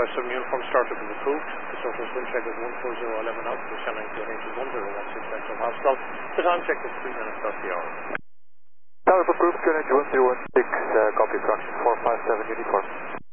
457 uniform start have been approved. The surface wind check is 14011 knots. The Shannon QNH is 1016 Central Hospital. The time check is 3 minutes past the hour. Tower approved, QNH 1016, copy, correction 457 uniform.